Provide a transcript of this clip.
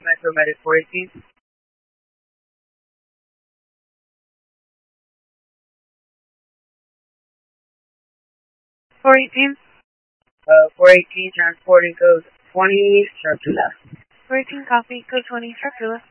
Metro Medic 418. 418. 418, transporting code 20, sharp to left. 418, copy, code 20, sharp to left.